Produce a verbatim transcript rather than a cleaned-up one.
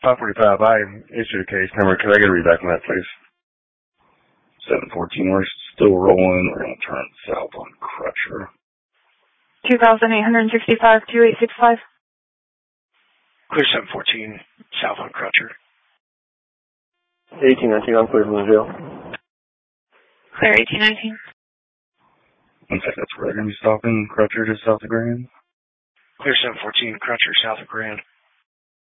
five forty-five, I issued a case number. Could I get a read back on that, please? seven fourteen, we're still rolling. We're going to turn south on Crutcher. two thousand eight hundred sixty-five, two eight six five. Clear seven fourteen, south on Crutcher. eighteen nineteen, I'm clear from the jail. Clear eighteen nineteen. One second, that's where they're going to be stopping. Crutcher just south of Grand. Clear seven fourteen, Crutcher, south of Grand.